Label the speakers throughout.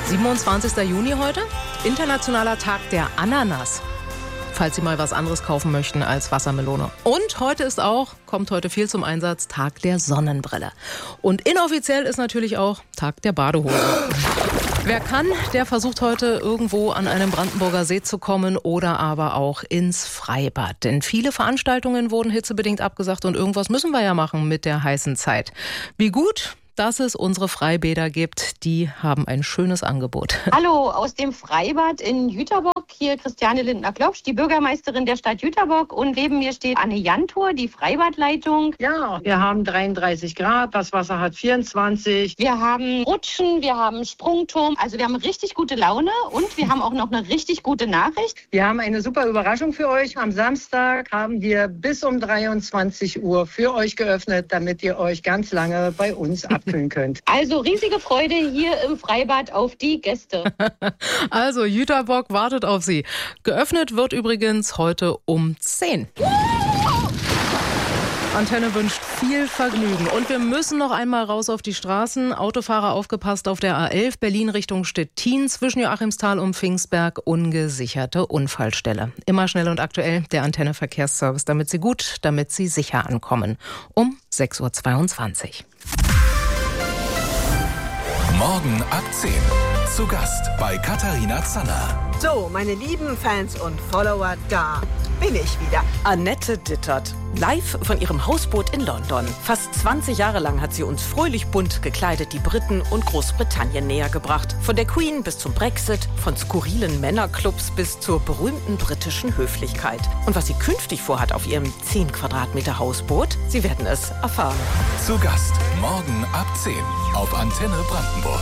Speaker 1: 27. Juni heute, internationaler Tag der Ananas. Falls Sie mal was anderes kaufen möchten als Wassermelone. Und heute ist auch, kommt heute viel zum Einsatz, Tag der Sonnenbrille. Und inoffiziell ist natürlich auch Tag der Badehose. Wer kann, der versucht heute irgendwo an einem Brandenburger See zu kommen oder aber auch ins Freibad. Denn viele Veranstaltungen wurden hitzebedingt abgesagt und irgendwas müssen wir ja machen mit der heißen Zeit. Wie gut, dass es unsere Freibäder gibt, die haben ein schönes Angebot.
Speaker 2: Hallo, aus dem Freibad in Jüterbock, hier Christiane Lindner-Klopsch, die Bürgermeisterin der Stadt Jüterbock, und neben mir steht Anne Jantor, die Freibadleitung.
Speaker 3: Ja, wir haben 33 Grad, das Wasser hat 24.
Speaker 2: Wir haben Rutschen, wir haben Sprungturm, also wir haben richtig gute Laune und wir haben auch noch eine richtig gute Nachricht.
Speaker 3: Wir haben eine super Überraschung für euch. Am Samstag haben wir bis um 23 Uhr für euch geöffnet, damit ihr euch ganz lange bei uns abkühlen könnt.
Speaker 2: Also riesige Freude hier im Freibad auf die Gäste.
Speaker 1: Also Jüterbock wartet auf Sie. Geöffnet wird übrigens heute um 10. Antenne wünscht viel Vergnügen. Und wir müssen noch einmal raus auf die Straßen. Autofahrer aufgepasst auf der A11 Berlin Richtung Stettin zwischen Joachimsthal und Pfingstberg. Ungesicherte Unfallstelle. Immer schnell und aktuell der Antenne Verkehrsservice, damit Sie sicher ankommen. Um 6.22 Uhr.
Speaker 4: Morgen ab 10. Zu Gast bei Katharina Zanner.
Speaker 5: So, meine lieben Fans und Follower, da bin ich wieder.
Speaker 6: Annette Dittert, live von ihrem Hausboot in London. Fast 20 Jahre lang hat sie uns fröhlich bunt gekleidet die Briten und Großbritannien näher gebracht. Von der Queen bis zum Brexit, von skurrilen Männerclubs bis zur berühmten britischen Höflichkeit. Und was sie künftig vorhat auf ihrem 10 Quadratmeter Hausboot, Sie werden es erfahren.
Speaker 4: Zu Gast morgen ab 10 auf Antenne Brandenburg.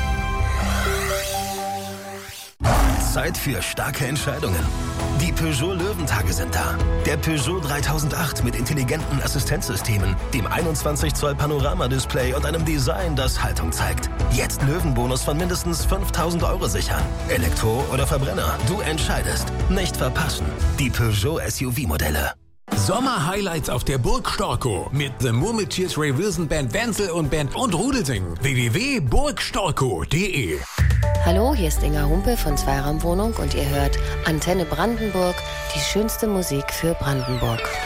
Speaker 7: Zeit für starke Entscheidungen. Die Peugeot Löwentage sind da. Der Peugeot 3008 mit intelligenten Assistenzsystemen, dem 21 Zoll Panoramadisplay und einem Design, das Haltung zeigt. Jetzt Löwenbonus von mindestens 5.000 € sichern. Elektro oder Verbrenner, du entscheidest. Nicht verpassen. Die Peugeot SUV-Modelle.
Speaker 8: Sommer-Highlights auf der Burg Storkow mit The Murmeltiers, Ray Wilson Band, Wenzel und Band und Rudelsing. www.burgstorkow.de.
Speaker 9: Hallo, hier ist Inga Humpe von Zweiraumwohnung und ihr hört Antenne Brandenburg, die schönste Musik für Brandenburg.